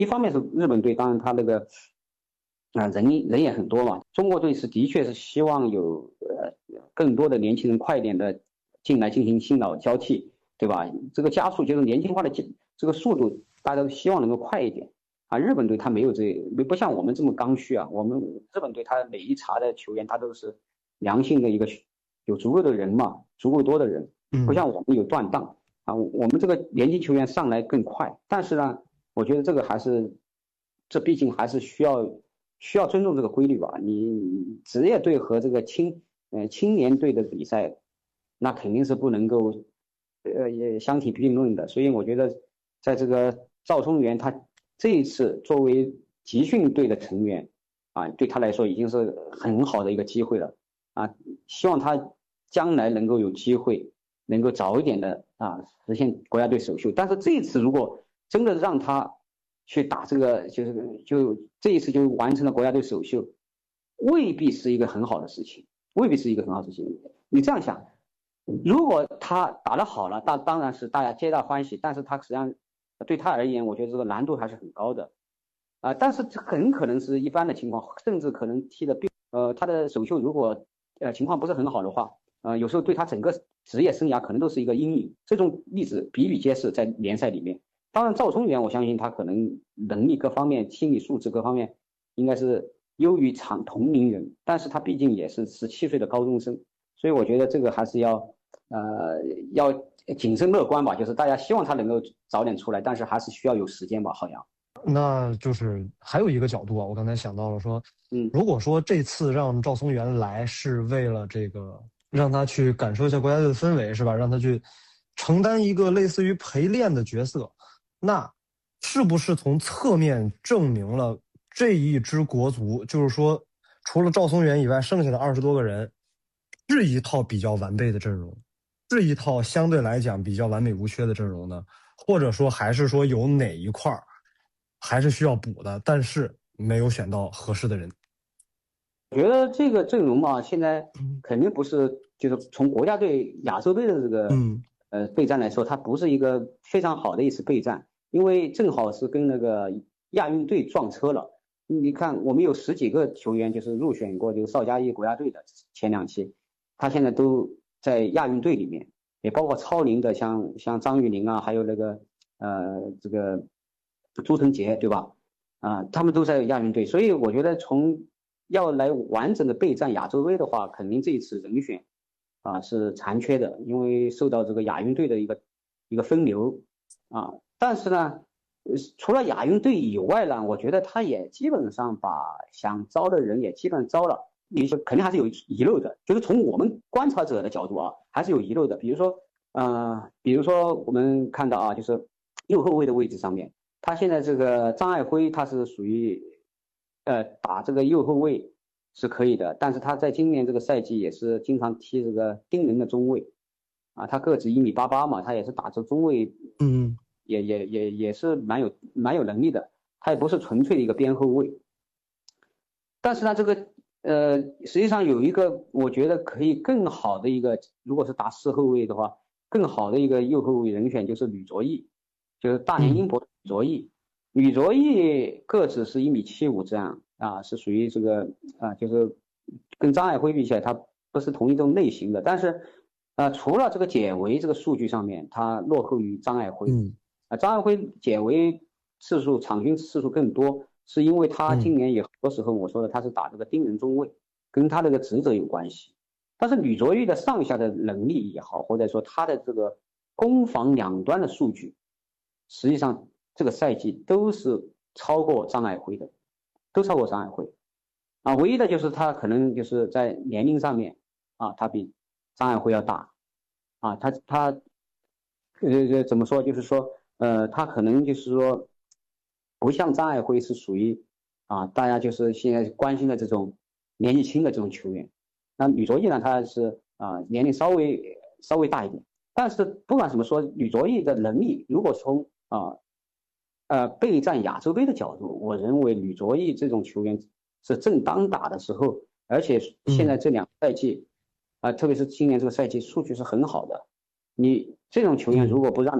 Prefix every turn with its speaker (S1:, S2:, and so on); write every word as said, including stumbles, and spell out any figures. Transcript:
S1: 一方面是日本队，当然他那个啊、呃、人人也很多嘛，中国队是的确是希望有呃更多的年轻人快一点的进来进行新老交替，对吧？这个加速就是年轻化的这个速度，大家都希望能够快一点啊。日本队他没有这，不像我们这么刚需啊。我们日本队他每一茬的球员他都是良性的一个有足够的人嘛，足够多的人，不像我们有断档啊。我们这个年轻球员上来更快，但是呢，我觉得这个还是，这毕竟还是需要需要尊重这个规律吧。你职业队和这个青呃青年队的比赛，那肯定是不能够呃也相提并论的。所以我觉得，在这个赵聪元他这一次作为集训队的成员啊，对他来说已经是很好的一个机会了啊。希望他将来能够有机会，能够早一点的啊实现国家队首秀。但是这一次如果真的让他去打这个，就是就这一次就完成了国家队首秀，未必是一个很好的事情，未必是一个很好的事情。你这样想，如果他打得好了，那当然是大家皆大欢喜，但是他实际上对他而言，我觉得这个难度还是很高的啊。但是这很可能是一般的情况，甚至可能踢的呃他的首秀如果呃情况不是很好的话，呃有时候对他整个职业生涯可能都是一个阴影。这种例子比比皆是在联赛里面。当然赵聪元我相信他可能能力各方面、心理素质各方面应该是优于常同龄人，但是他毕竟也是十七岁的高中生，所以我觉得这个还是要呃要谨慎乐观吧，就是大家希望他能够早点出来，但是还是需要有时间吧，好像。
S2: 那就是还有一个角度啊，我刚才想到了说，
S1: 嗯，
S2: 如果说这次让赵聪元来是为了这个让他去感受一下国家队的氛围，是吧？让他去承担一个类似于陪练的角色，那是不是从侧面证明了这一支国足，就是说除了赵聪元以外，剩下的二十多个人是一套比较完备的阵容，是一套相对来讲比较完美无缺的阵容呢？或者说还是说有哪一块还是需要补的，但是没有选到合适的人？
S1: 我觉得这个阵容嘛，现在肯定不是，就是从国家队亚洲杯的这个
S2: 嗯
S1: 呃备战来说，它不是一个非常好的一次备战，因为正好是跟那个亚运队撞车了。你看，我们有十几个球员就是入选过这个邵佳一国家队的前两期，他现在都在亚运队里面，也包括超龄的像像张玉宁啊，还有那个呃这个朱晨杰，对吧？啊，他们都在亚运队，所以我觉得从要来完整的备战亚洲杯的话，肯定这一次人选啊是残缺的，因为受到这个亚运队的一个一个分流啊。但是呢，除了亚运队以外呢，我觉得他也基本上把想招的人也基本招了，你说肯定还是有遗漏的，就是从我们观察者的角度啊，还是有遗漏的。比如说，呃，比如说我们看到啊，就是右后卫的位置上面，他现在这个张爱辉他是属于呃打这个右后卫是可以的，但是他在今年这个赛季也是经常踢这个盯人的中卫啊，他个子一米八八嘛，他也是打这中卫，
S2: 嗯，
S1: 也也也也是蛮有蛮有能力的，他也不是纯粹的一个边后卫。但是呢，这个呃实际上有一个我觉得可以更好的一个，如果是打四后卫的话，更好的一个右后卫人选就是吕卓毅，就是大连英博的吕卓毅。吕卓毅个子是一米七五这样啊，是属于这个啊，就是跟张爱辉比起来，他不是同一种类型的，但是啊，除了这个解围这个数据上面，他落后于张爱辉。
S2: 嗯
S1: 啊，张爱辉解围次数、场均次数更多，是因为他今年也很多时候我说的他是打这个盯人中卫，跟他这个职责有关系。但是吕卓毅的上下的能力也好，或者说他的这个攻防两端的数据，实际上这个赛季都是超过张爱辉的，都超过张爱辉。啊，唯一的就是他可能就是在年龄上面啊，他比张爱辉要大啊，他他呃怎么说，就是说呃他可能就是说不像张爱辉是属于啊大家就是现在关心的这种年纪轻的这种球员。那吕卓毅呢，他是啊年龄稍微稍微大一点，但是不管怎么说，吕卓毅的能力如果从啊呃备战亚洲杯的角度，我认为吕卓毅这种球员是正当打的时候，而且现在这两个赛季啊、呃，特别是今年这个赛季数据是很好的。你这种球员如果不让